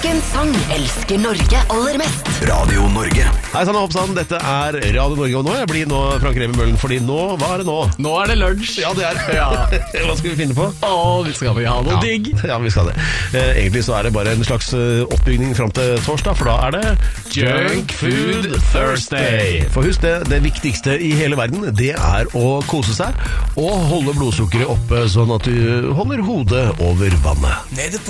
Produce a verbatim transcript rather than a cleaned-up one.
Hvilken sang elsker Norge aller mest? Radio Norge. Hei sann og hoppsann, dette er Radio Norge, og nå jeg blir nå Frank Remi Møllen, fordi nå, hva er det nå? Nå er det lunsj. Ja, det er det. Ja. Hva skal vi finne på? Åh, vi skal vi ha noe Ja. digg. Ja, vi skal det. Eh, egentlig så er det bare en slags eh, oppbygning frem til torsdag, for da er det Junk Food Thursday. For husk det, det viktigste i hele verden, det er å kose seg og holde blodsukkeret oppe sånn at du holder hodet over vannet. Nede